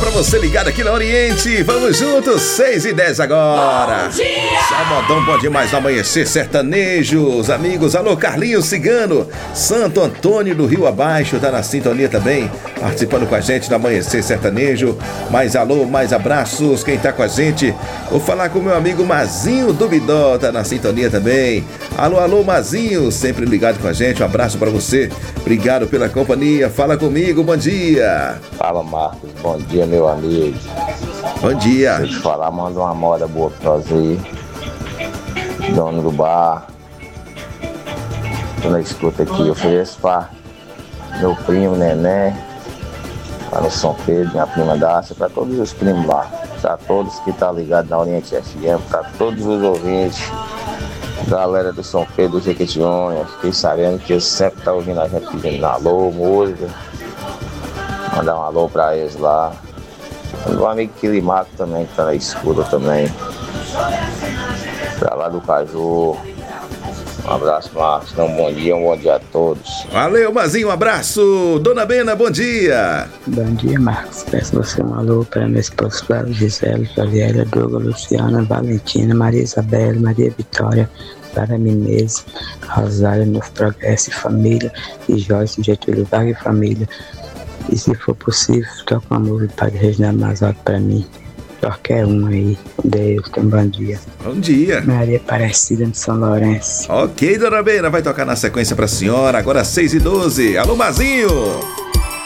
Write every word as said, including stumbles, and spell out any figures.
pra você ligado aqui na Oriente. Vamos juntos, seis e dez agora. Bom dia! Sabadão bom demais no Amanhecer Sertanejo. Os amigos, alô Carlinhos Cigano, Santo Antônio do Rio Abaixo, tá na sintonia também, participando com a gente do Amanhecer Sertanejo. Mais alô, mais abraços, quem tá com a gente. Vou falar com o meu amigo Mazinho do Bidó, tá na sintonia também. Alô, alô Mazinho, sempre ligado com a gente, um abraço pra você. Obrigado pela companhia, fala comigo, bom dia. Fala Marcos, bom dia meu amigo. Bom dia. Deixa eu te falar, manda uma moda boa pra nós aí. Dono do bar. Tô na escuta aqui, eu ofereço pra meu primo Nené, lá no São Pedro, minha prima Dácia, pra todos os primos lá. Pra todos que tá ligado na Oriente F M, pra todos os ouvintes. Galera do São Pedro, do Jequitinhonha, fiquei sabendo que eles sempre tá ouvindo a gente pedindo alô, música. Mandar um alô pra eles lá. Um amigo Quilimaco também, que tá na escuta também. Pra lá do Caju. Um abraço, Marcos. Um bom dia, um bom dia a todos. Valeu, Mazinho, um abraço. Dona Bena, bom dia. Bom dia, Marcos. Peço você um alô para minha esposa Flávia, Gisele, Flaviela, Douglas, Luciana, Valentina, Maria Isabel, Maria Vitória, Clara Menezes, Rosário, Novo Progresso e Família, e Joyce, Getúlio Vargas e Família. E se for possível, toca uma música para Reginaldo Mazotti para mim. Qualquer um aí. Deus, um bom dia. Bom dia. Maria Aparecida de São Lourenço. Ok, Dona Beira, vai tocar na sequência pra senhora. Agora seis e doze. Alô, Mazinho.